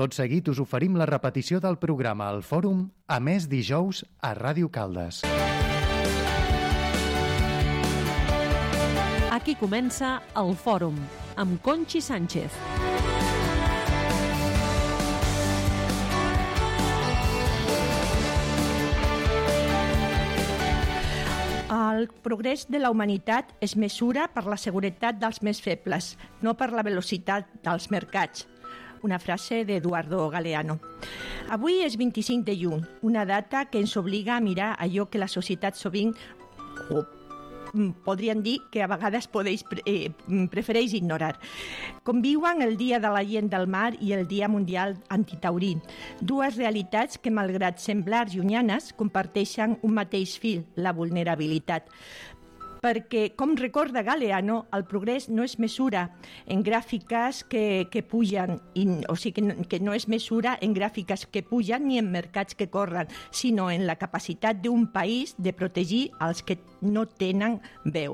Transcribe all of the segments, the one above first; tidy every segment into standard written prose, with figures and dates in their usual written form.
Tot seguit us oferim la repetició del programa El Fòrum, emès dijous a Ràdio Caldes. Aquí comença El Fòrum, amb Conxi Sánchez. El progrés de la humanitat es mesura per la seguretat dels més febles, no per la velocitat dels mercats. Una frase d'Eduardo Galeano. Avui és 25 de juny, una data que ens obliga a mirar allò que la societat sovint, o podríem dir que a vegades prefereix ignorar. Conviuen el Dia de la Gent del Mar i el Dia Mundial Antitaurí, dues realitats que, malgrat semblar llunyanes, comparteixen un mateix fil, la vulnerabilitat. Perquè, com recorda Galeano, el progrés no es mesura en gràfiques que pugen, o sigui, que no es mesura en gràfiques que pugen ni en mercats que corren, sinó en la capacitat d'un país de protegir els que no tenen veu.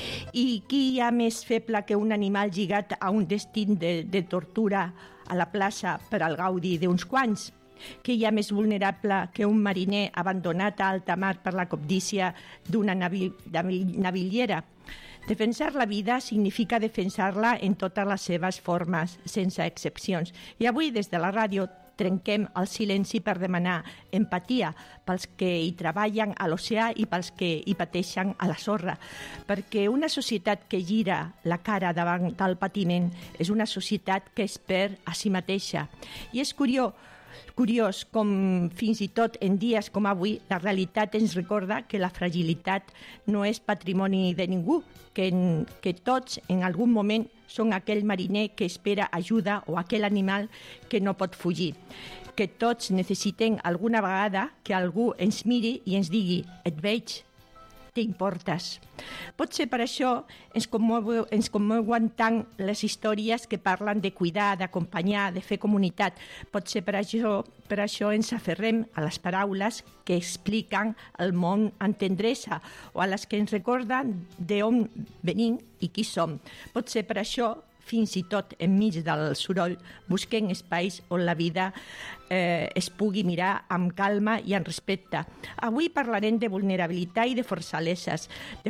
I qui hi ha més feble que un animal lligat a un destí de tortura a la plaça per al gaudi d'uns quants? Que hi ha més vulnerable que un mariner abandonat a alta mar per la cobdícia d'una naviliera? Defensar la vida significa defensar-la en totes les seves formes, sense excepcions. I avui, des de la ràdio, trenquem el silenci per demanar empatia pels que hi treballen a l'oceà i pels que hi pateixen a la sorra, perquè una societat que gira la cara davant del patiment és una societat que es perd a si mateixa. I és curiós com fins i tot en dies com avui la realitat ens recorda que la fragilitat no és patrimoni de ningú, que tots en algun moment són aquell mariner que espera ajuda o aquell animal que no pot fugir, que tots necessitem alguna vegada que algú ens miri i ens digui «Et veig, t'importes». Potser per això ens commouen tant les històries que parlen de cuidar, d'acompanyar, de fer comunitat. Potser per això ens aferrem a les paraules que expliquen el món amb tendresa o a les que ens recorden d'on venim i qui som. Potser per això, fins i tot enmig del soroll, busquem espais on la vida es pugui mirar amb calma i amb respecte. Avui parlarem de vulnerabilitat i de fortaleses,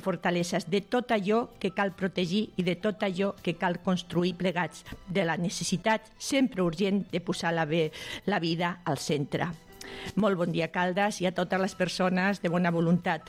de tot allò que cal protegir i de tot allò que cal construir plegats, de la necessitat sempre urgent de posar la vida al centre. Molt bon dia, Caldes, i a totes les persones de bona voluntat.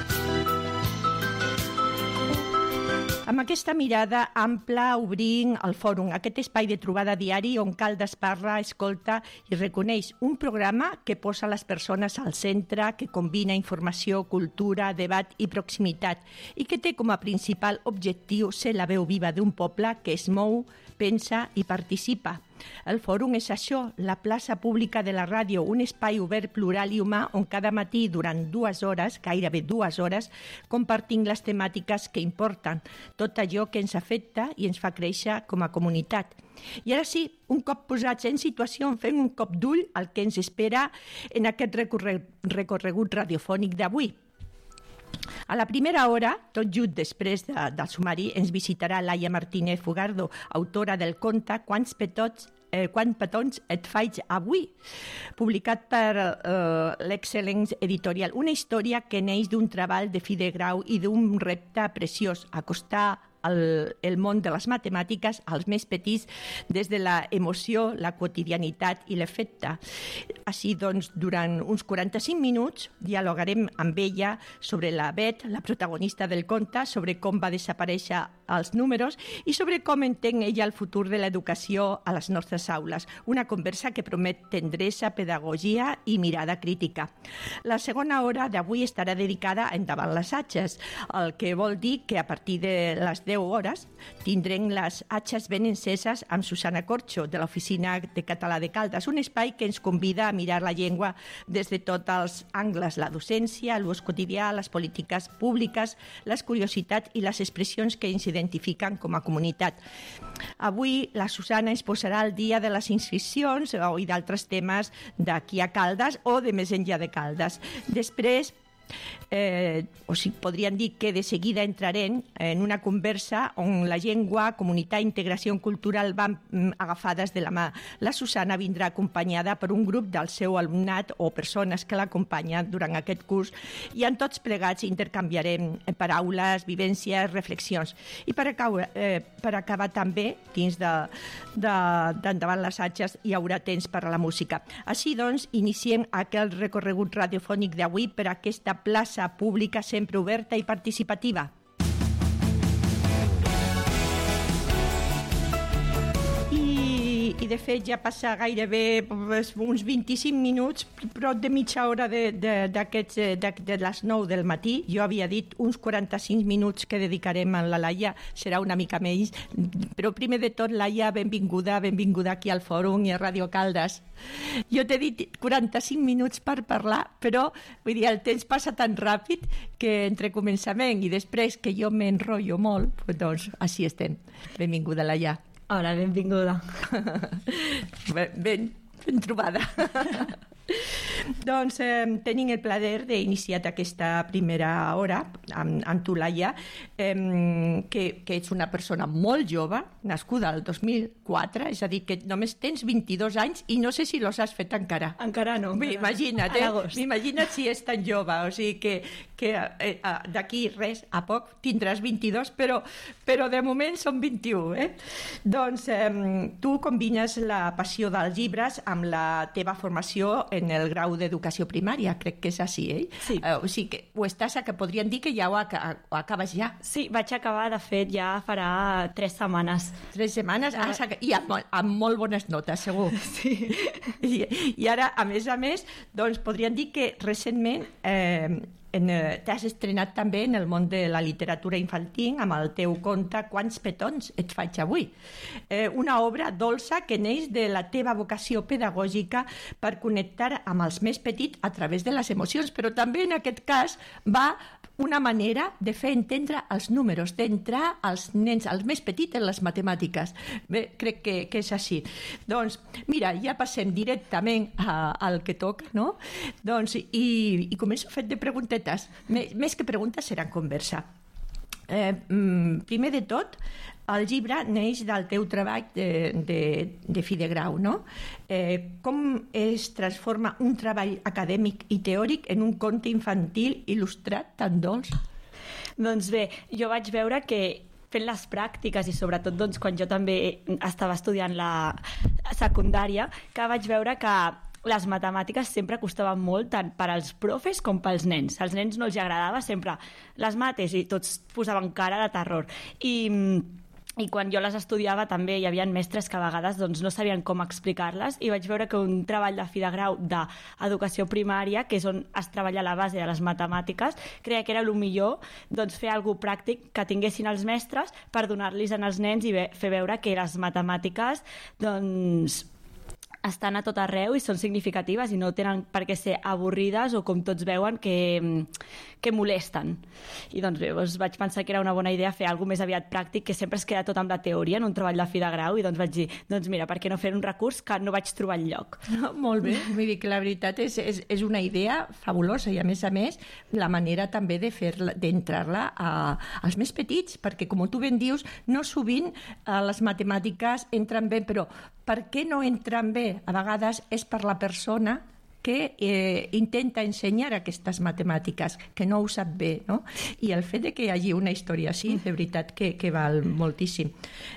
Amb aquesta mirada ampla obrim el Fòrum, aquest espai de trobada diari on Caldes parla, escolta i reconeix un programa que posa les persones al centre, que combina informació, cultura, debat i proximitat i que té com a principal objectiu ser la veu viva d'un poble que es mou, pensa i participa. El Fòrum és això, la plaça pública de la ràdio, un espai obert, plural i humà on cada matí durant 2 hores, gairebé 2 hores, compartim les temàtiques que importen, tot allò que ens afecta i ens fa créixer com a comunitat. I ara sí, un cop posats en situació, fem un cop d'ull al que ens espera en aquest recorregut radiofònic d'avui. A la primera hora, tot just després del sumari, ens visitarà Laia Martínez Fugardo, autora del conte Quants petons et faig avui, publicat per l'Excellence Editorial. Una història que neix d'un treball de fi de grau i d'un repte preciós, acostar el món de les matemàtiques als més petits des de la emoció, la quotidianitat i l'efecte. Així doncs, durant uns 45 minuts dialogarem amb ella sobre la Bet, la protagonista del conte, sobre com va desaparèixer els números i sobre com entén ella el futur de l'educació a les nostres aules. Una conversa que promet tendresa, pedagogia i mirada crítica. La segona hora d'avui estarà dedicada a endavant les atxes, el que vol dir que a partir de les 10 hores tindrem les atxes ben enceses amb Susana Corxo, de l'Oficina de Català de Caldes, un espai que ens convida a mirar la llengua des de tots els angles, la docència, l'ús quotidià, les polítiques públiques, les curiositats i les expressions que ens identifiquen com a comunitat. Avui la Susana ens posarà al dia de les inscripcions i d'altres temes d'aquí a Caldes o de més enllà de Caldes. Després o sigui, podríem dir que de seguida entrarem en una conversa on la llengua, comunitat i integració cultural van agafades de la mà. La Susana vindrà acompanyada per un grup del seu alumnat o persones que l'acompanyen durant aquest curs i en tots plegats intercanviarem paraules, vivències, reflexions. I per acabar també, dins d'endavant les atges, hi haurà temps per a la música. Així doncs, iniciem aquest recorregut radiofònic d'avui per aquesta plaça pública sempre oberta i participativa. I de fet ja passa gairebé uns 25 minuts, prop de mitja hora de les 9 del matí. Jo havia dit uns 45 minuts que dedicarem a la Laia, serà una mica menys, però primer de tot, Laia, benvinguda aquí al Fòrum i a Ràdio Caldes. Jo t'he dit 45 minuts per parlar, però vull dir, el temps passa tan ràpid que entre començament i després que jo m'enrotllo molt, doncs així estem. Benvinguda, Laia. Hola, benvinguda. Ben trobada. Doncs tenim el plaer d'iniciar aquesta primera hora amb tu, Laia, que ets una persona molt jove, nascuda el 2004, és a dir, que només tens 22 anys i no sé si los has fet encara. Encara no. Imagina't si és tan jove, o sigui que d'aquí res, a poc tindràs 22, però de moment són 21. Doncs tu combines la passió dels llibres amb la teva formació en el grau d'educació primària, crec que és així, Sí. O sigui que ho estàs, que podríem dir que ja ho acabes ja. Sí, vaig acabar, de fet, ja farà 3 setmanes. 3 setmanes? I amb molt bones notes, segur. Sí. I ara, a més, doncs podríem dir que recentment t'has estrenat també en el món de la literatura infantil amb el teu conte Quants petons et faig avui. Una obra dolça que neix de la teva vocació pedagògica per connectar amb els més petits a través de les emocions, però també en aquest cas va una manera de fer entendre els números, d'entrar als nens, als més petits, en les matemàtiques. Bé, crec que és així. Doncs, mira, ja passem directament al que toca, no? Doncs, i començo fet de preguntetes. Més que preguntes, seran conversa. Primer de tot, el llibre neix del teu treball de fi de grau, no? Com es transforma un treball acadèmic i teòric en un conte infantil il·lustrat tan dolç? Doncs bé, jo vaig veure que fent les pràctiques i sobretot doncs, quan jo també estava estudiant la secundària, que vaig veure que les matemàtiques sempre costaven molt tant per als profes com pels nens. Als nens no els agradava sempre les mates i tots posaven cara de terror. I quan jo les estudiava també hi havia mestres que a vegades doncs, no sabien com explicar-les i vaig veure que un treball de fi de grau d'educació primària, que és on es treballa la base de les matemàtiques, creia que era el millor doncs, fer alguna cosa pràctic que tinguessin els mestres per donar-los als nens i fer veure que les matemàtiques doncs, estan a tot arreu i són significatives i no tenen per què ser avorrides o com tots veuen que molesten. I doncs bé, vaig pensar que era una bona idea fer alguna més aviat pràctic, que sempre es queda tot amb la teoria en un treball de fi de grau, i doncs vaig dir, doncs mira, per què no fer un recurs que no vaig trobar enlloc? Molt bé, vull dir que la veritat és una idea fabulosa i a més, la manera també d'entrar-la als més petits, perquè com tu ben dius, no sovint les matemàtiques entren bé, però per què no entren bé? A vegades és per la persona que intenta ensenyar aquestes matemàtiques, que no ho sap bé, no? I el fet de que hi hagi una història així, de veritat que val moltíssim.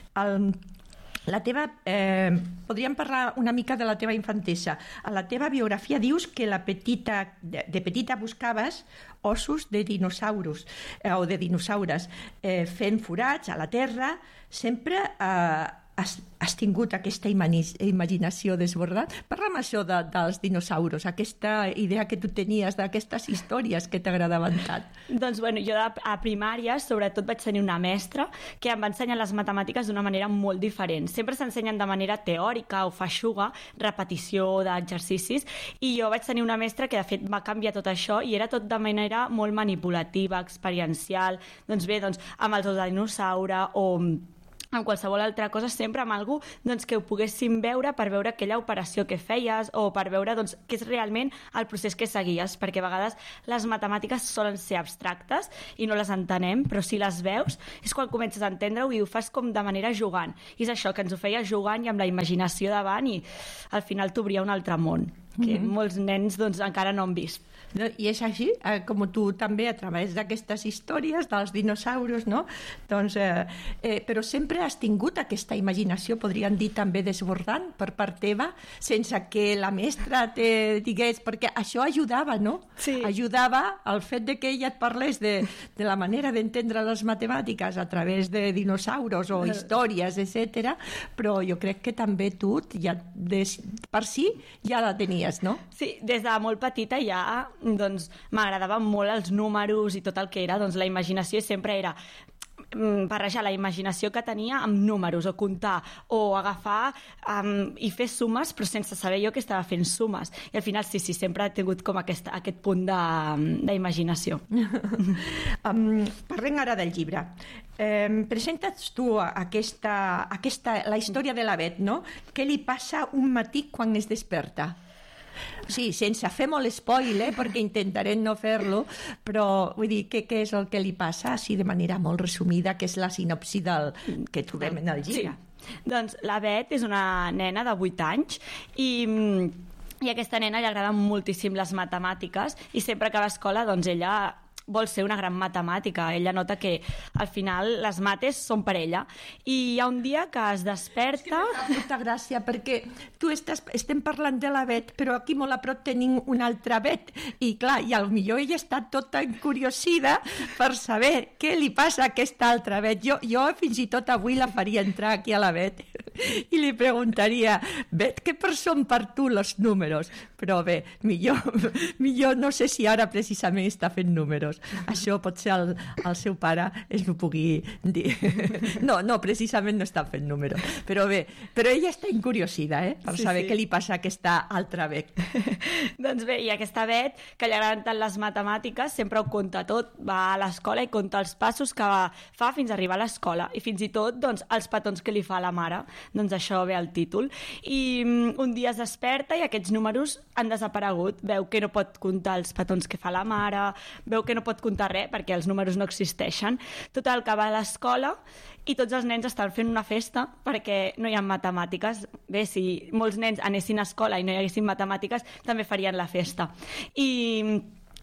La teva, podríem parlar una mica de la teva infantesa. A la teva biografia dius que de petita buscaves ossos de dinosaures o de dinosaures, fent forats a la terra, sempre has tingut aquesta imaginació desbordada. Parla'm això dels dinosaures, aquesta idea que tu tenies d'aquestes històries que t'agradaven tant. Doncs bueno, jo a primària sobretot vaig tenir una mestra que em va ensenyar les matemàtiques d'una manera molt diferent. Sempre s'ensenyen de manera teòrica o feixuga, repetició d'exercicis, i jo vaig tenir una mestra que de fet va canviar tot això i era tot de manera molt manipulativa, experiencial, doncs bé, amb els ous de dinosaure amb qualsevol altra cosa, sempre amb algú doncs, que ho poguéssim veure per veure aquella operació que feies o per veure doncs, què és realment el procés que seguies, perquè a vegades les matemàtiques solen ser abstractes i no les entenem, però si les veus és quan comences a entendre-ho i ho fas com de manera jugant. I és això, que ens ho feia jugant i amb la imaginació davant i al final t'obria un altre món que molts nens doncs, encara no han vist. I és així, com tu també, a través d'aquestes històries dels dinosaures, no? Doncs, però sempre has tingut aquesta imaginació, podríem dir també desbordant per part teva, sense que la mestra te digués, perquè això ajudava, no? Sí. Ajudava al fet de que ella et parlés de la manera d'entendre les matemàtiques a través de dinosaures o històries, etc. Però jo crec que també tu, ja per si, ja la tenies, no? Sí, des de molt petita ja doncs, m'agradaven molt els números i tot el que era, doncs la imaginació sempre era barrejar la imaginació que tenia amb números o comptar o agafar i fer sumes però sense saber jo que estava fent sumes i al final sí, sempre he tingut com aquest punt d'imaginació. Parlem ara del llibre. Presenta't tu la història de la Bet, no? Què li passa un matí quan es desperta? Sí, sense fer molt spoiler, perquè intentarem no fer-lo, però vull dir, què és el que li passa, així de manera molt resumida, que és la sinopsi que trobem en el llibre. Sí. Doncs la Bet és una nena de 8 anys i a aquesta nena li agraden moltíssim les matemàtiques i sempre que va a escola, doncs ella vol ser una gran matemàtica. Ella nota que al final les mates són per ella. I hi ha un dia que es desperta... Sí, molta gràcia, perquè estem parlant de la Bet, però aquí molt a prop tenim una altra Bet. I clar, i potser ella està tota encuriosida per saber què li passa a aquesta altra Bet. Jo fins i tot avui la faria entrar aquí a la Bet i li preguntaria, Bet, què són per tu els números? Però bé, millor no sé si ara precisament està fent números. Això potser el seu pare es ho pugui dir. No, precisament no està fent números. Però bé, però ella està encuriosida, per saber què li passa a aquesta altra Bet. Doncs bé, i aquesta Bet, que li agraden tant les matemàtiques, sempre ho conta tot. Va a l'escola i conta els passos que fa fins a arribar a l'escola. I fins i tot doncs, els petons que li fa a la mare. Doncs això ve al títol. I un dia es desperta i aquests números han desaparegut. Veu que no pot comptar els petons que fa la mare, veu que no pot comptar res perquè els números no existeixen. Total, que va a l'escola i tots els nens estan fent una festa perquè no hi ha matemàtiques. Bé, si molts nens anessin a escola i no hi haguessin matemàtiques, també farien la festa. I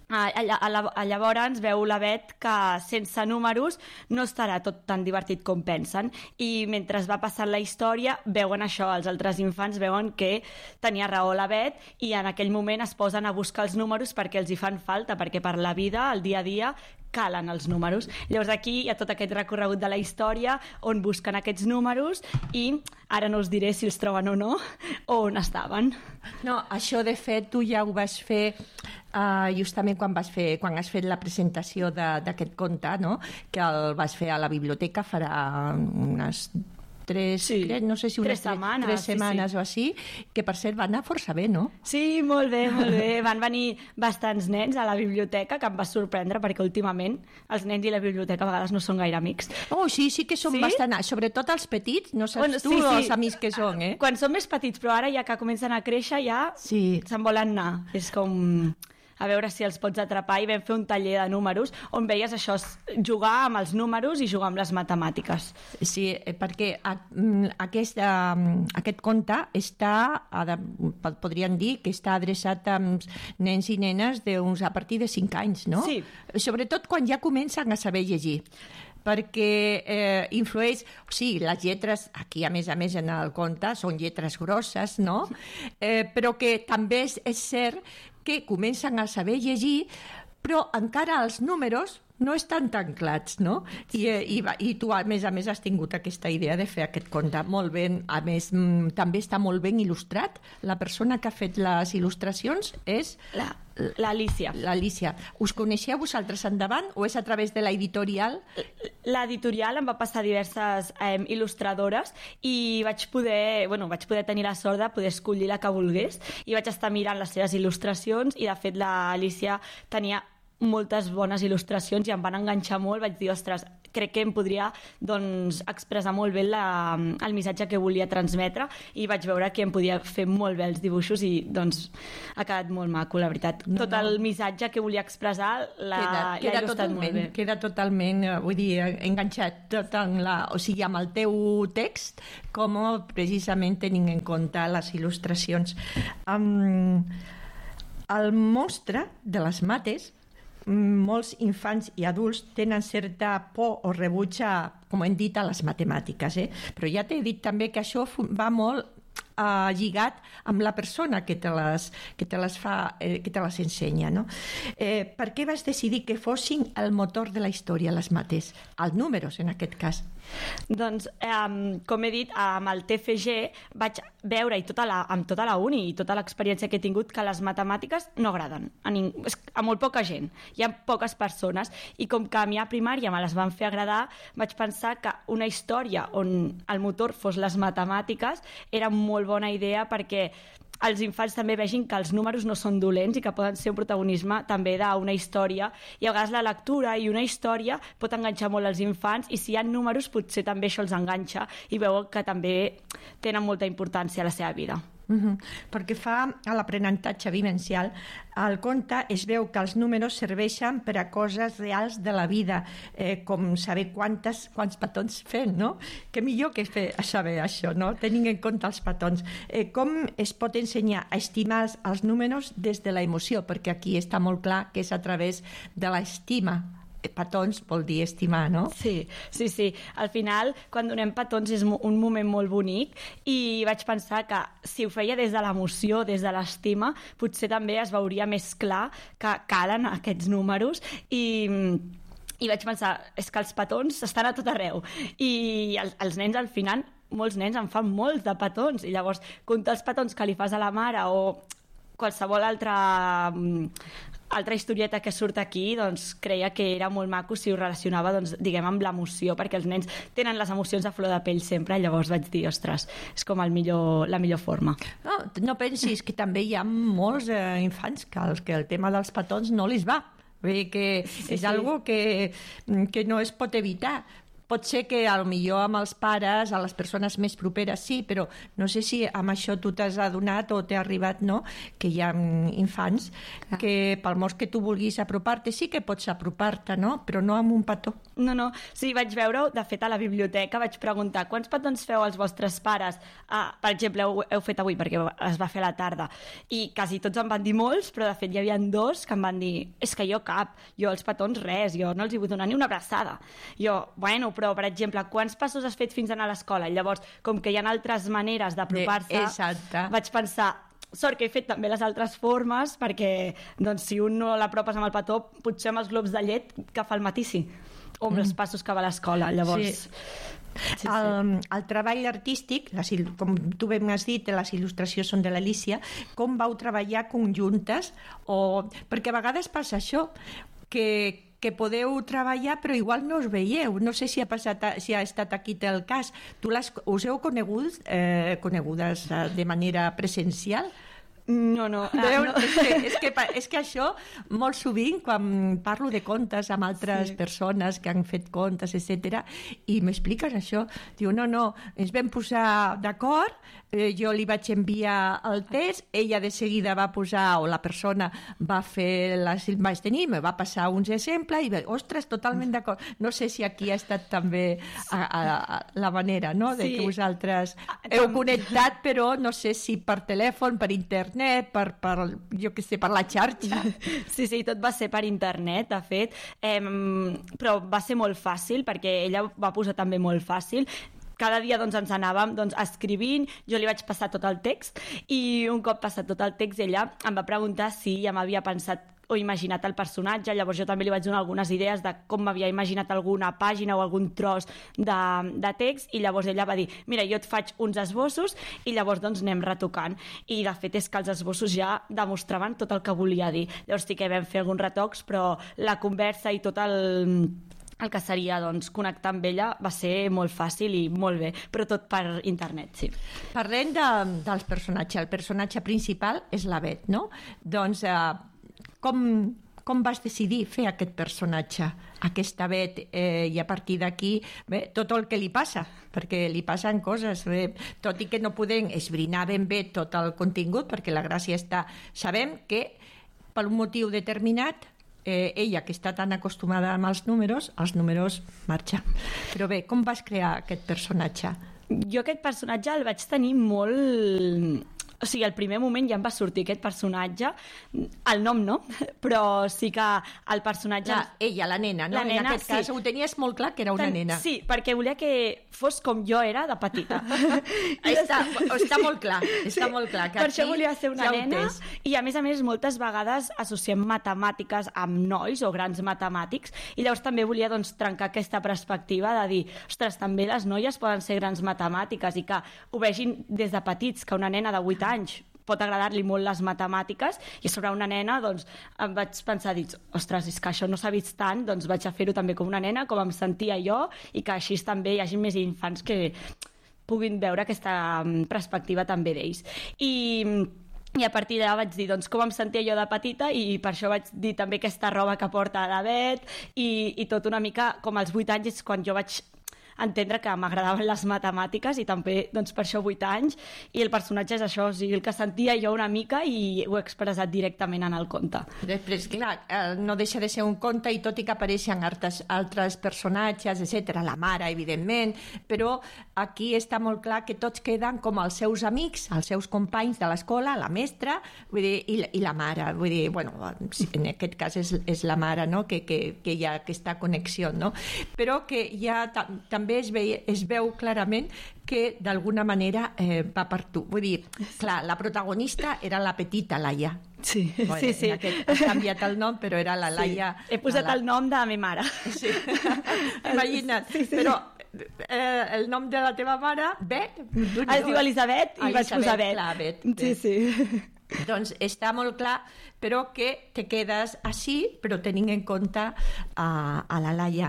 llavors veu la Bet que sense números no estarà tot tan divertit com pensen i mentre es va passant la història veuen això, els altres infants veuen que tenia raó la Bet i en aquell moment es posen a buscar els números perquè els hi fan falta, perquè per la vida, el dia a dia calen els números. Llavors aquí hi ha tot aquest recorregut de la història on busquen aquests números i ara no us diré si els troben o no o on estaven. No, això de fet tu ja ho vas fer justament quan has fet la presentació d'aquest conte, no? Que el vas fer a la biblioteca farà unes no sé si unes 3 setmanes o així, que per cert va anar força bé, no? Sí, molt bé, molt bé. Van venir bastants nens a la biblioteca, que em va sorprendre, perquè últimament els nens i la biblioteca a vegades no són gaire amics. Oh, sí que són bastant, sobretot els petits, no saps tu els amics que són, Quan són més petits, però ara ja que comencen a créixer ja se'n volen anar. És com... a veure si els pots atrapar i vam fer un taller de números on veies això, jugar amb els números i jugar amb les matemàtiques. Sí, perquè aquest conte podríem dir que està adreçat a nens i nenes a partir de 5 anys, no? Sí. Sobretot quan ja comencen a saber llegir perquè influeix... Sí, les lletres, aquí a més en el conte, són lletres grosses, no? Però que també és cert que comencen a saber llegir, però encara els números no estan tan clars, no? I tu, a més, has tingut aquesta idea de fer aquest conte molt ben... A més, també està molt ben il·lustrat. La persona que ha fet les il·lustracions és... L'Alicia. L'Alicia. Us coneixeu vosaltres endavant o és a través de l'editorial? L'editorial em va passar diverses il·lustradores i vaig poder tenir la sort de poder escollir la que volgués i vaig estar mirant les seves il·lustracions i de fet l'Alicia tenia moltes bones il·lustracions i em van enganxar molt. Vaig dir, ostres, crec que em podria expressar molt bé el missatge que volia transmetre, i vaig veure que em podia fer molt bé els dibuixos i ha quedat molt maco, la veritat. Tot el missatge que volia expressar l'ha il·lustrat molt bé. Queda totalment, vull dir, enganxat tot o sigui, amb el teu text, com precisament tenint en compte les il·lustracions. El monstre de les mates, molts infants i adults tenen certa por o rebuig, com hem dit, a les matemàtiques, però ja t'he dit també que això va molt lligat amb la persona que te les ensenya, no? Per què vas decidir que fossin el motor de la història, les mates? Els números, en aquest cas. Doncs, com he dit, amb el TFG vaig veure, amb tota la uni i tota l'experiència que he tingut, que les matemàtiques no agraden a molt poca gent. Hi ha poques persones, i com que a mi a primària me les van fer agradar, vaig pensar que una història on el motor fos les matemàtiques era molt bona idea, perquè els infants també vegin que els números no són dolents i que poden ser un protagonisme també d'una història, i a vegades la lectura i una història pot enganxar molt els infants, i si hi ha números potser també això els enganxa i veuen que també tenen molta importància a la seva vida. Perquè fa a l'aprenentatge vivencial, al conte es veu que els números serveixen per a coses reals de la vida, com saber quants petons fem, no? Que millor que saber això, no? Tenint en compte els petons. Com es pot ensenyar a estimar els números des de la emoció? Perquè aquí està molt clar que és a través de l'estima. Petons vol dir estimar, no? Sí. Al final, quan donem petons és un moment molt bonic, i vaig pensar que si ho feia des de l'emoció, des de l'estima, potser també es veuria més clar que calen aquests números, i vaig pensar, és que els petons estan a tot arreu, i els nens al final, molts nens en fan molts de petons, i llavors comptar els petons que li fas a la mare o qualsevol altra historieta que surt aquí, doncs creia que era molt maco si ho relacionava, diguem, amb l'emoció, perquè els nens tenen les emocions a flor de pell sempre, i llavors vaig dir, ostres, és com la millor forma. No pensis que també hi ha molts infants que el tema dels petons no li va. Vull dir que és algo que no es pot evitar. Pot ser que potser amb els pares, a les persones més properes sí, però no sé si amb això tu t'has adonat o t'ha arribat, no?, que hi ha infants que pel most que tu vulguis apropar-te sí que pots apropar-te, no?, però no amb un petó. No, sí, vaig veure, de fet a la biblioteca vaig preguntar quants petons feu als vostres pares, per exemple, heu fet avui perquè es va fer a la tarda, i quasi tots em van dir molts, però de fet hi havia 2 que em van dir, és que jo els petons res, jo no els hi vull donar ni una abraçada. Jo, bueno, però, per exemple, quants passos has fet fins a anar a l'escola? Llavors, com que hi ha altres maneres d'apropar-se, vaig pensar, sort que he fet també les altres formes, perquè doncs, si un no l'apropes amb el petó, potser amb els globs de llet que fa el matí sí, o amb els passos que va a l'escola. Llavors... Sí. El treball artístic, com tu bé m'has dit, les il·lustracions són de l'Alícia, com vau treballar conjuntes? Perquè a vegades passa això, que podeu treballar però igual no us veieu. No sé si ha estat aquí el cas. Us heu conegudes de manera presencial? No. És que això, molt sovint, quan parlo de contes amb altres persones que han fet contes, etc., i m'expliques això, diu, no, ens vam posar d'acord, jo li vaig enviar el text, ella de seguida va posar, o la persona va fer, vaig tenir, me va passar uns exemples, i ostres, totalment d'acord. No sé si aquí ha estat també la manera, no?, de que vosaltres heu connectat, però no sé si per telèfon, per internet, jo què sé, per la xarxa. Sí, tot va ser per internet, de fet, però va ser molt fàcil, perquè ella va posar també molt fàcil. Cada dia ens anàvem escrivint, jo li vaig passar tot el text, i un cop passat tot el text ella em va preguntar si ja m'havia pensat o imaginat el personatge. Llavors jo també li vaig donar algunes idees de com m'havia imaginat alguna pàgina o algun tros de text, i llavors ella va dir, mira, jo et faig uns esbossos i llavors anem retocant, i de fet és que els esbossos ja demostraven tot el que volia dir. Llavors sí que vam fer alguns retocs, però la conversa i tot el que seria connectar amb ella va ser molt fàcil i molt bé, però tot per internet, sí. Parlem dels personatges. El personatge principal és la Bet, no? Doncs com com vas decidir fer aquest personatge, aquesta Bet, i a partir d'aquí, tot el que li passa, perquè li passen coses, tot i que no podem esbrinar ben bé tot el contingut, perquè la gràcia està... Sabem que per un motiu determinat ella, que està tan acostumada amb els números marxa. Però bé, com vas crear aquest personatge? Jo aquest personatge el vaig tenir molt... O sigui, al primer moment ja em va sortir aquest personatge, el nom no, però sí que el personatge... Ella, la nena, no? En aquest cas ho tenies molt clar que era una nena. Sí, perquè volia que fos com jo era de petita. Està molt clar, està molt clar. Per això volia ser una nena, i a més moltes vegades associem matemàtiques amb nois o grans matemàtics, i llavors també volia trencar aquesta perspectiva de dir, ostres, també les noies poden ser grans matemàtiques, i que ho vegin des de petits, que una nena de 8 anys pot agradar-li molt les matemàtiques, i sobre una nena em vaig pensar, ostres, és que això no s'ha vist tant, doncs vaig a fer-ho també com una nena, com em sentia jo, i que així també hi hagi més infants que puguin veure aquesta perspectiva també d'ells. I a partir d'allà vaig dir com em sentia jo de petita, i per això vaig dir també aquesta roba que porta la Bet, i tot una mica com als 8 anys és quan jo vaig entendre que m'agradaven les matemàtiques, i també per això 8 anys, i el personatge és això, o sigui, el que sentia jo una mica, i ho he expressat directament en el conte. Després, clar, no deixa de ser un conte, i tot i que apareixen altres personatges, etc., la mare, evidentment, però aquí està molt clar que tots queden com els seus amics, els seus companys de l'escola, la mestra, vull dir, i la mare, vull dir, bueno, en aquest cas és la mare, no?, que hi ha aquesta connexió, no?, però que ja també es veu clarament que d'alguna manera va per tu. Vull dir, clar, la protagonista era la petita Laia. Sí, bueno, sí. Has canviat el nom, però era la Laia. He posat el nom de la meva mare. Sí, imagina't. Sí. Però el nom de la teva mare, Bet... Es diu Elisabet, i vaig posar Bet. Clar, Bet. Sí. Doncs està molt clar, però que te quedes així, però tenint en compte a la Laia.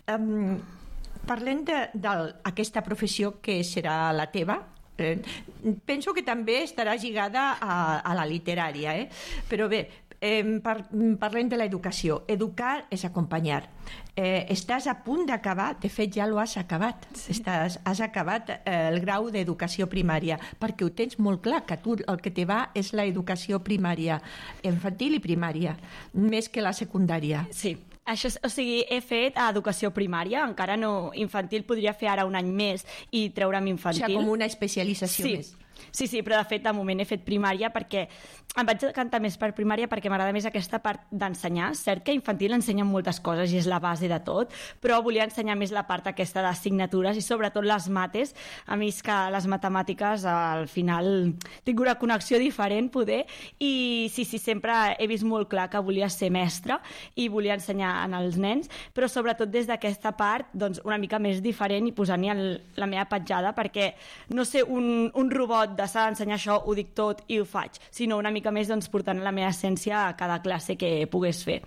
Parlem d'aquesta professió que serà la teva. Penso que també estarà lligada a la literària, però bé, parlem de l'educació. Educar és acompanyar. Estàs a punt d'acabar, de fet ja l'has acabat. Sí. Has acabat el grau d'educació primària, perquè ho tens molt clar, que tu el que te va és l'educació primària, infantil i primària, més que la secundària. Sí. Això, o sigui, he fet educació primària, encara no infantil, podria fer ara un any més i treure'm infantil. O sigui, com una especialització més. Sí, però de fet, de moment he fet primària perquè em vaig decantar més per primària perquè m'agrada més aquesta part d'ensenyar. Cert que infantil ensenyen moltes coses i és la base de tot, però volia ensenyar més la part aquesta d'assignatures i sobretot les mates. A mi és que les matemàtiques al final tinc una connexió diferent, poder, i sí, sempre he vist molt clar que volia ser mestra i volia ensenyar als nens, però sobretot des d'aquesta part doncs, una mica més diferent i posant-hi la meva petjada, perquè no sé, un robot de s'ha d'ensenyar això, ho dic tot i ho faig, sinó una mica més doncs, portant la meva essència a cada classe que pogués fer.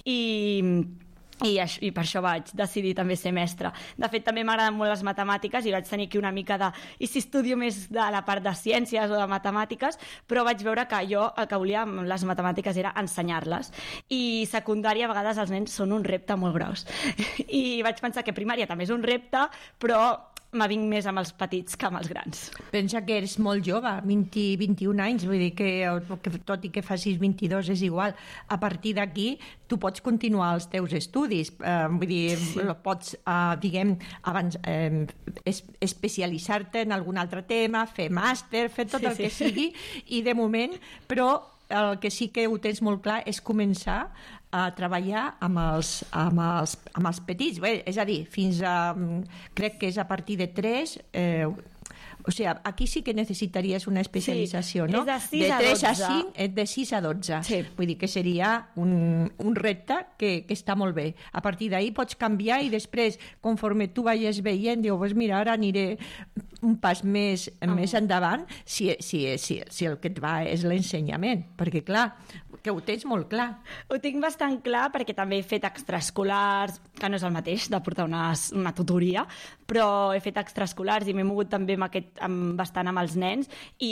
I per això vaig decidir també ser mestra. De fet, també m'agraden molt les matemàtiques i vaig tenir aquí una mica i si estudio més de la part de ciències o de matemàtiques, però vaig veure que jo el que volia amb les matemàtiques era ensenyar-les. I secundària, a vegades, els nens són un repte molt gros. I vaig pensar que primària també és un repte, però m'avinc més amb els petits que amb els grans. Pensa que eres molt jove, 21 anys, vull dir que tot i que facis 22 és igual. A partir d'aquí tu pots continuar els teus estudis, vull dir, pots, diguem, abans especialitzar-te en algun altre tema, fer màster, fer tot el que sigui, i de moment, però el que sí que ho tens molt clar és començar a treballar amb els petits. Bé, és a dir, fins a... crec que és a partir de 3... o sigui, aquí sí que necessitaries una especialització, no? És de 6 a 12. De 3 a 5, és de 6 a 12. Sí. Vull dir que seria un repte que està molt bé. A partir d'ahir pots canviar i després, conforme tu vagis veient, dius, pues mira, ara aniré un pas més endavant si el que et va és l'ensenyament. Perquè, clar, que ho tens molt clar. Ho tinc bastant clar perquè també he fet extraescolars, que no és el mateix de portar una tutoria, però he fet extraescolars i m'he mogut també bastant amb els nens i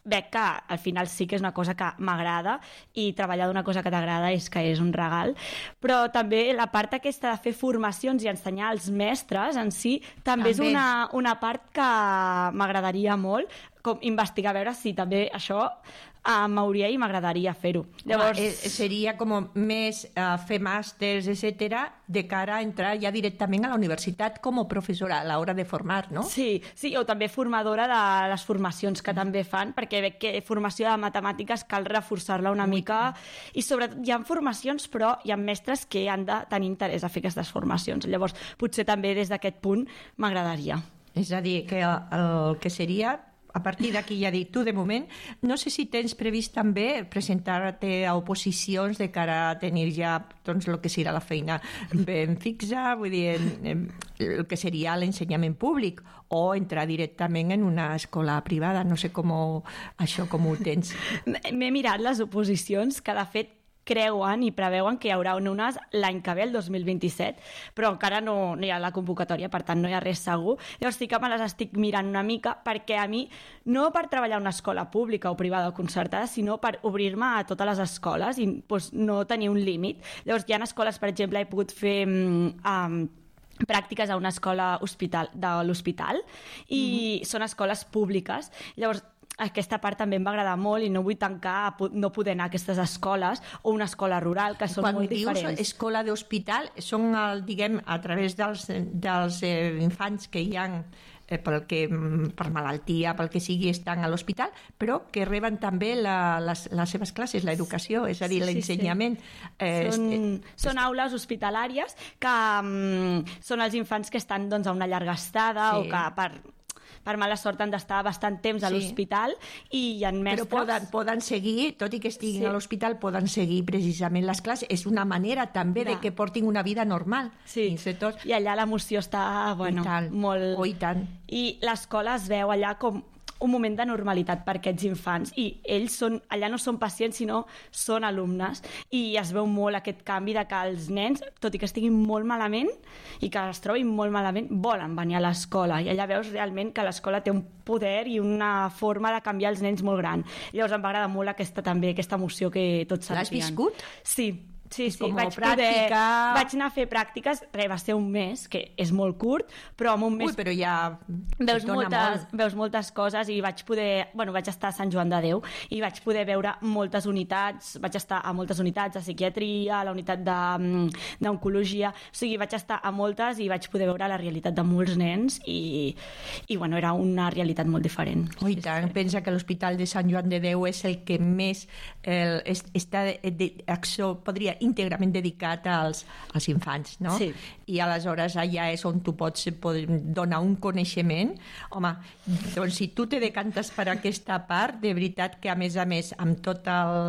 veig que al final sí que és una cosa que m'agrada i treballar d'una cosa que t'agrada és que és un regal, però també la part aquesta de fer formacions i ensenyar als mestres en si també és una part que m'agradaria molt, com investigar, a veure si també això m'hauria i m'agradaria fer-ho. Llavors, seria com més fer màsters, etcètera, de cara a entrar ja directament a la universitat com a professora a l'hora de formar, no? Sí, o també formadora de les formacions que també fan, perquè veig que formació de matemàtiques cal reforçar-la una mica, i sobretot hi ha formacions, però hi ha mestres que han de tenir interès a fer aquestes formacions. Llavors, potser també des d'aquest punt m'agradaria. És a dir, que el que seria... A partir d'aquí ja dic, tu de moment, no sé si tens previst també presentar-te a oposicions de cara a tenir ja doncs, el que serà la feina ben fixa, vull dir, el que seria l'ensenyament públic, o entrar directament en una escola privada. No sé això com ho tens. M'he mirat les oposicions, que de fet creuen i preveuen que hi haurà unes l'any que ve, el 2027, però encara no hi ha la convocatòria, per tant no hi ha res segur. Llavors sí que me les estic mirant una mica, perquè a mi, no per treballar en una escola pública o privada o concertada, sinó per obrir-me a totes les escoles i doncs, no tenir un límit. Llavors hi ha escoles, per exemple, he pogut fer... pràctiques a una escola de l'hospital i són escoles públiques. Llavors aquesta part també em va agradar molt i no vull tancar no poder anar a aquestes escoles o una escola rural, que són molt diferents. Quan dius escola d'hospital, són, diguem, a través dels infants que hi ha per malaltia, pel que sigui, estan a l'hospital, però que reben també les seves classes, l'educació, és a dir, l'ensenyament. Són aules hospitalàries que són els infants que estan doncs, a una llarga estada o que per mala sort han d'estar bastant temps a l'hospital i hi ha mestres... Però poden seguir, tot i que estiguin a l'hospital, poden seguir precisament les classes. És una manera també de que portin una vida normal. Sí, i allà l'emoció està molt... I tant. I l'escola es veu allà com un moment de normalitat per aquests infants i ells allà no són pacients sinó són alumnes i es veu molt aquest canvi de que els nens, tot i que estiguin molt malament i que es trobin molt malament, volen venir a l'escola i allà veus realment que l'escola té un poder i una forma de canviar els nens molt gran. Llavors em va agradar molt aquesta emoció que tots sentien. L'has viscut? Sí, vaig anar a fer pràctiques, va ser un mes, que és molt curt, però en un mes... Però ja veus moltes coses i vaig estar a Sant Joan de Déu i vaig poder veure moltes unitats, vaig estar a moltes unitats de psiquiatria, a la unitat d'oncologia, o sigui, vaig estar a moltes i vaig poder veure la realitat de molts nens i era una realitat molt diferent. I tant, pensa que l'Hospital de Sant Joan de Déu és el que més està podria íntegrament dedicat als infants, no? Sí. I aleshores allà és on tu pots donar un coneixement. Home, doncs si tu te decantes per aquesta part, de veritat que a més, amb tot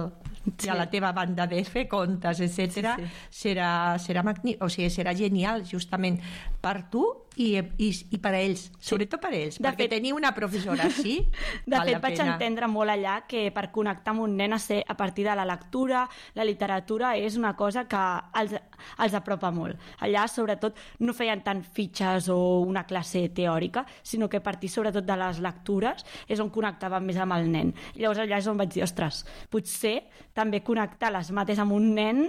la teva banda de fer comptes, etc., serà magnífic, o sigui, serà genial justament per tu i per a ells, sobretot per a ells, perquè tenir una professora així de fet vaig entendre molt allà que per connectar amb un nen a partir de la lectura, la literatura és una cosa que els apropa molt. Allà sobretot no feien tant fitxes o una classe teòrica, sinó que a partir sobretot de les lectures és on connectaven més amb el nen. I llavors allà és on vaig dir, ostres, potser també connectar les mates amb un nen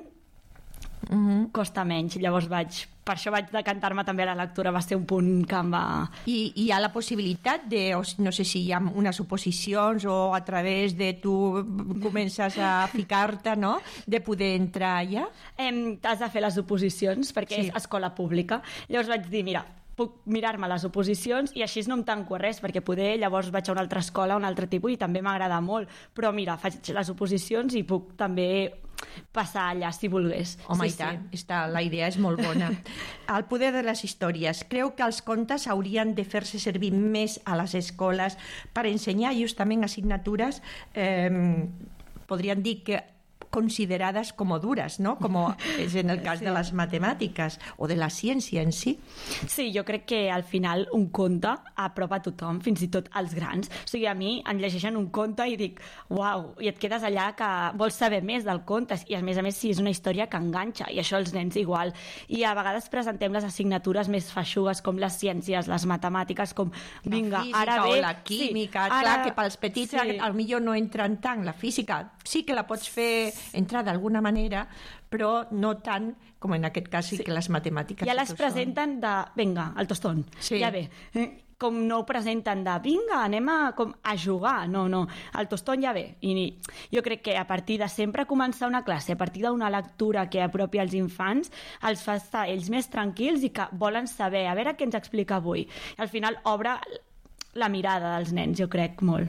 costa menys. Llavors per això vaig decantar-me també a la lectura, va ser un punt que em va... I hi ha la possibilitat de, no sé si hi ha unes oposicions o a través de tu comences a ficar-te, no?, de poder entrar allà? Has de fer les oposicions perquè és escola pública. Llavors vaig dir, mira, puc mirar-me les oposicions i així no em tanco a res, perquè poder llavors vaig a una altra escola, un altre tipus, i també m'agrada molt. Però mira, faig les oposicions i puc també passar allà si volgués. Home, i tant, la idea és molt bona. El poder de les històries. Creu que els contes haurien de fer-se servir més a les escoles per ensenyar justament assignatures, podríem dir que consideradas como duras, ¿no? Como és en el cas de les matemàtiques o de la ciència en si. Sí, jo crec que al final un conte apropa a tothom, fins i tot als grans. O sigui, a mi em llegeixen un conte i dic, uau, i et quedes allà que vols saber més del conte, i a més sí, és una història que enganxa, i això els nens igual. I a vegades presentem les assignatures més feixugues, com les ciències, les matemàtiques, com, vinga, la física ara ve... o la química, sí, clar, ara... que pels petits sí. potser no entren tant. La física sí que la pots fer entrar d'alguna manera, però no tant com en aquest cas sí que les matemàtiques... Ja les presenten de, vinga, al tostón, sí. Ja ve. Com no ho presenten de, vinga, anem a jugar. No, el tostón ja ve. I jo crec que a partir de sempre començar una classe, a partir d'una lectura que apropi als infants, els fa estar ells més tranquils i que volen saber, a veure què ens explica avui. I al final obre la mirada dels nens, jo crec, molt.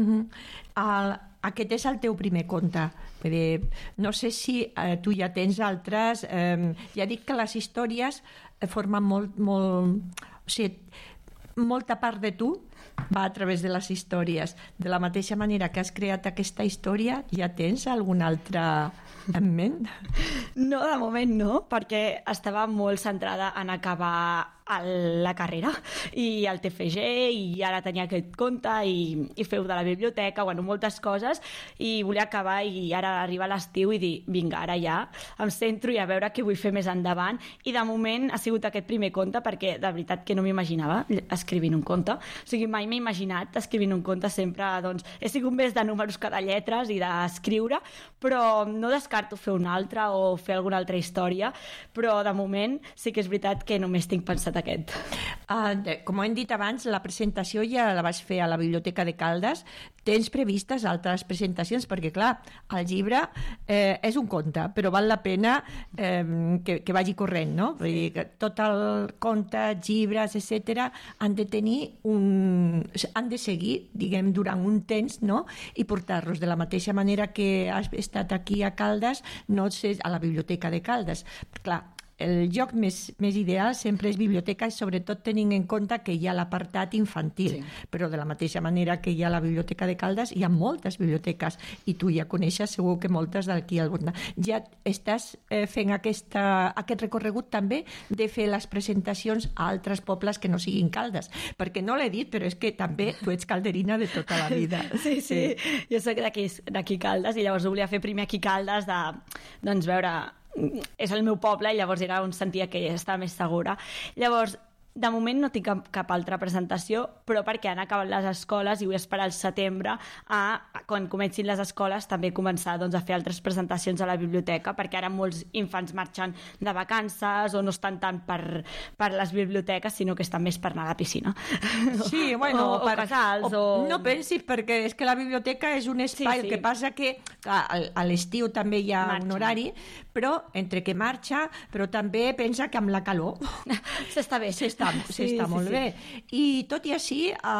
Aquest és el teu primer conte. Vull dir, no sé si tu ja tens altres... ja dic que les històries formen molt... O sigui, molta part de tu va a través de les històries. De la mateixa manera que has creat aquesta història, ja tens alguna altra en ment? No, de moment no, perquè estava molt centrada en acabar la carrera i el TFG, i ara tenia aquest conte i feu de la biblioteca, bueno, moltes coses, i volia acabar, i ara arriba l'estiu i dir, vinga, ara ja em centro i a veure què vull fer més endavant, i de moment ha sigut aquest primer conte perquè de veritat que no m'imaginava escrivint un conte, o sigui, mai m'he imaginat escrivint un conte, sempre doncs, he sigut més de números que de lletres i d'escriure, però no descarto fer un altre o fer alguna altra història, però de moment sí que és veritat que només tinc pensat aquest. Com hem dit abans, la presentació ja la vas fer a la Biblioteca de Caldes. Tens previstes altres presentacions? Perquè, clar, el llibre és un conte, però val la pena que vagi corrent, no? Vull dir que tot el conte, llibres, etc., han de seguir, diguem, durant un temps, no? I portar-los de la mateixa manera que has estat aquí a Caldes, no sé, a la Biblioteca de Caldes. Clar, el lloc més ideal sempre és biblioteca, sobretot tenint en compte que hi ha l'apartat infantil, sí. Però de la mateixa manera que hi ha la Biblioteca de Caldes, hi ha moltes biblioteques, i tu ja coneixes segur que moltes d'aquí al voltant. Ja estàs fent aquest recorregut també de fer les presentacions a altres pobles que no siguin Caldes, perquè no l'he dit, però és que també tu ets calderina de tota la vida. Sí. Jo soc d'aquí Caldes, i llavors ho volia fer primer aquí Caldes, doncs veure... és el meu poble, i llavors era on sentia que estava més segura. Llavors, de moment no tinc cap altra presentació, però perquè han acabat les escoles i vull esperar al setembre quan comencin les escoles també començar a fer altres presentacions a la biblioteca, perquè ara molts infants marxen de vacances o no estan tant per les biblioteques, sinó que estan més per anar a la piscina. Sí, bueno, o casals. No pensis, perquè és que la biblioteca és un espai, sí. El que passa que a l'estiu també hi ha un horari, però entre que marxa, però també pensa que amb la calor s'està bé. S'està molt bé. I tot i així,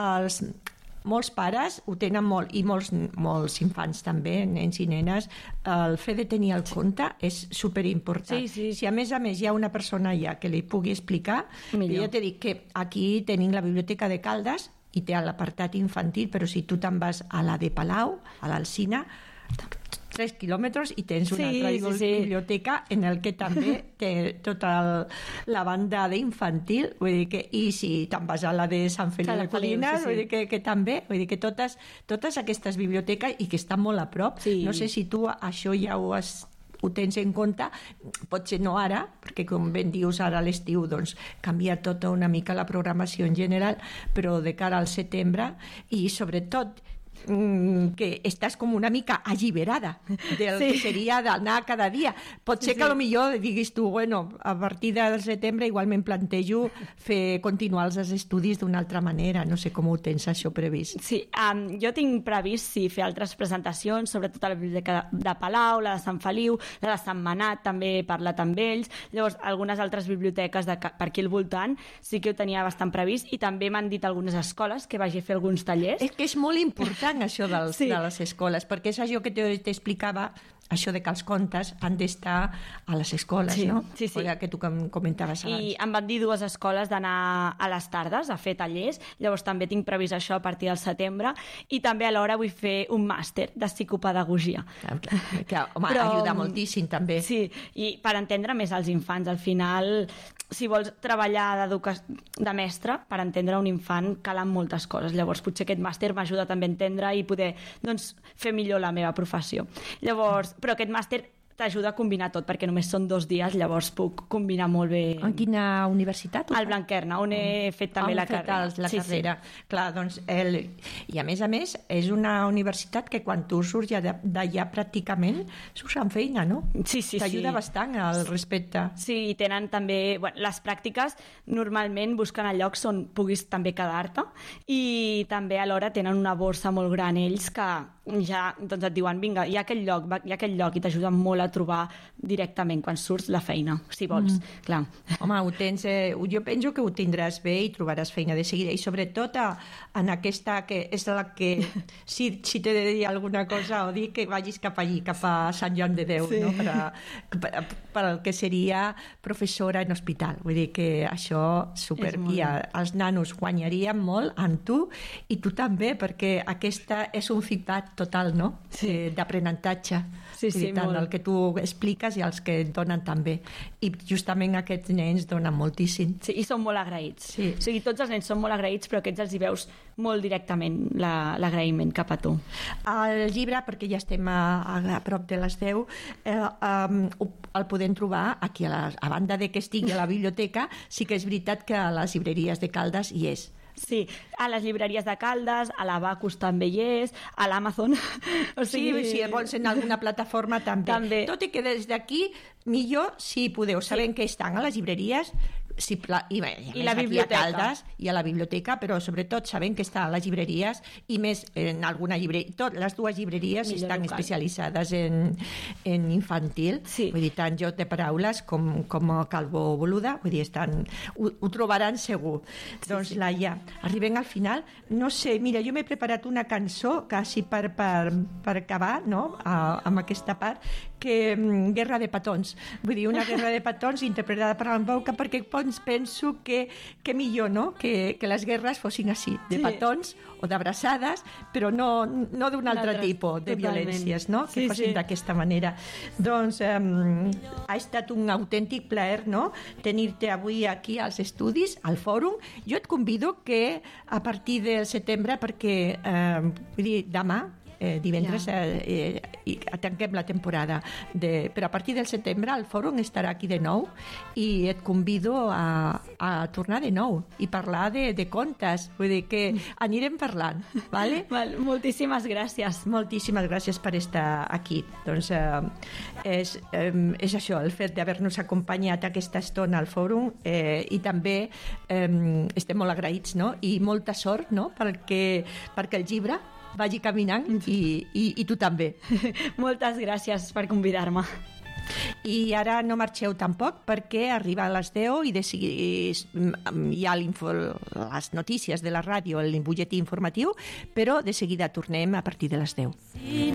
molts pares ho tenen molt, i molts infants també, nens i nenes, el fet de tenir el conte és superimportant. Sí. Si a més hi ha una persona allà que li pugui explicar, jo t'he dit que aquí tenim la Biblioteca de Caldes i té l'apartat infantil, però si tu te'n vas a la de Palau, a l'Alsina, 3 quilòmetres i tens una altra biblioteca en el que també té tota la banda d'infantil, vull dir que, i si te'n vas a la de Sant Feliu de Codines, vull dir que també, vull dir que totes aquestes biblioteques, i que estan molt a prop, no sé si tu això ja ho tens en compte, potser no ara, perquè com ben dius ara a l'estiu doncs canvia tota una mica la programació en general, però de cara al setembre, i sobretot que estàs com una mica alliberada del que seria d'anar cada dia. Pot ser que potser diguis tu, bueno, a partir del setembre igual me'n plantejo continuar els estudis d'una altra manera. No sé com ho tens això previst. Sí, jo tinc previst fer altres presentacions, sobretot a la Biblioteca de Palau, la de Sant Feliu, la de Sant Manat, també he parlat amb ells. Llavors, algunes altres biblioteques per aquí al voltant sí que ho tenia bastant previst, i també m'han dit algunes escoles que vagi a fer alguns tallers. És que és molt important això de les escoles, perquè és això que t'explicava això de que els contes han d'estar a les escoles, Sí, no? sí, sí. O que tu comentaves abans. I em van dir 2 escoles d'anar a les tardes a fer tallers, llavors també tinc previst això a partir del setembre, i també alhora vull fer un màster de psicopedagogia. Que, home, ajuda moltíssim també. Sí, i per entendre més els infants, al final, si vols treballar de mestre, per entendre un infant calen moltes coses, llavors potser aquest màster m'ajuda també a entendre i poder fer millor la meva professió. Llavors, però aquest màster t'ajuda a combinar tot, perquè només són 2 dies, llavors puc combinar molt bé. En quina universitat? Al Blanquerna, on he fet també la carrera. La carrera. Clar, doncs, i a més, és una universitat que quan tu surts d'allà pràcticament surts amb feina, no? Sí. T'ajuda bastant al respecte. Sí, i tenen també... Bueno, les pràctiques normalment busquen el llocs on puguis també quedar-te, i també alhora tenen una borsa molt gran ells que ja doncs et diuen, vinga, hi ha aquell lloc, i t'ajuden molt a trobar directament quan surts la feina, si vols. Clar. Home, ho tens, jo penso que ho tindràs bé i trobaràs feina de seguida, i sobretot en aquesta que és la que si t'he de dir alguna cosa o dir que vagis cap allí, cap a Sant Joan de Déu, sí. No? Per el que seria professora en hospital. Vull dir que això super... I els nanos guanyarien molt amb tu i tu també, perquè aquesta és un feedback total, no? Sí. D'aprenentatge. Sí, tant molt. El que tu expliques i els que et donen també. I justament aquests nens donen moltíssim. Sí, i són molt agraïts. Sí. O sigui, tots els nens són molt agraïts, però aquests els hi veus molt directament l'agraïment cap a tu. El llibre, perquè ja estem a prop de les 10, el podem trobar aquí, a banda de que estigui a la biblioteca, sí que és veritat que a les llibreries de Caldes hi és. Sí, a les llibreries de Caldes, a l'Abacus també hi és, a l'Amazon. O sigui... Sí, si vols en alguna plataforma també. Tot i que des d'aquí, millor si podeu. Sabem que estan a les llibreries i la biblioteca. A Caldes i a la biblioteca, però sobretot sabem que està a les llibreries i més en alguna llibreria. Les 2 llibreries estan especialitzades en infantil. Sí. Vull dir, tant Joc de Paraules com Calvo Boluda. Vull dir, ho trobaran segur. Sí, doncs, Laia, arribem al final. No sé, mira, jo m'he preparat una cançó quasi per acabar, no?, amb aquesta part, que Guerra de petons. Vull dir, una guerra de petons interpretada per en Bauca, perquè penso que millor, no?, que les guerres fossin així, de petons o d'abraçades, però no d'un altre tipus de violències, no?, que fossin d'aquesta manera. Doncs ha estat un autèntic plaer, no?, tenir-te avui aquí als estudis, al fòrum. Jo et convido que a partir del setembre, perquè vull dir, demà divendres tanquem la temporada, però a partir del setembre el fòrum estarà aquí de nou i et convido a tornar de nou i parlar de contes, vull dir que anirem parlant, vale? Moltíssimes gràcies. Moltíssimes gràcies per estar aquí. Doncs és això, el fet d'haver-nos acompanyat aquesta estona al fòrum, i també estem molt agraïts, no?, i molta sort, no?, perquè el llibre vagi caminant i tu també. Moltes gràcies per convidar-me. I ara no marxeu tampoc, perquè arriba a les 10 i hi ha les notícies de la ràdio, el butlletí informatiu, però de seguida tornem a partir de les 10.